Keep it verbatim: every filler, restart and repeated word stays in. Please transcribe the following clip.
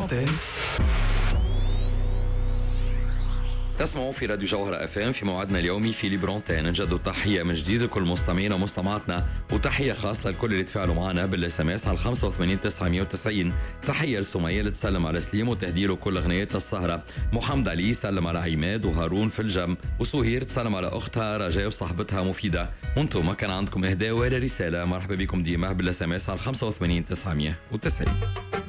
برونتين. تسمعوا في راديو جوهرة اف ام في موعدنا اليومي في ليبرونتين. نجد التحية من جديد لكل مستمعينا ومستمعاتنا، وتحية خاصة لكل اللي تفاعلوا معنا بالاس ام اس على خمسة وثمانين تسعمية وتسعين. تحية لسمية اللي تسلم على سليم وتهديله كل اغنيات السهرة. محمد علي سلم على عماد وهارون في الجم، وسهير تسلم على اختها رجاء وصاحبتها مفيدة. وانتم ما كان عندكم اهداء ولا رسالة، مرحبا بكم ديما بالاس ام اس على خمسة وثمانين تسعمية وتسعين.